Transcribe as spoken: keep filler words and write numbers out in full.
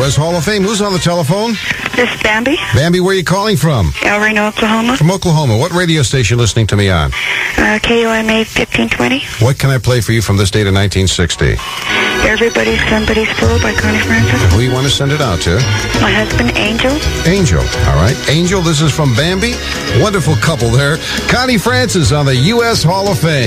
S Hall of Fame. Who's on the telephone? This is Bambi. Bambi, where are you calling from? El Reno, Oklahoma. From Oklahoma. What radio station listening to me on? Uh, K O M A fifteen twenty. What can I play for you from this date of nineteen sixty? Everybody's Somebody's Fool by Connie Francis. Who you want to send it out to? My husband, Angel. Angel. All right. Angel, this is from Bambi. Wonderful couple there. Connie Francis on the U S Hall of Fame.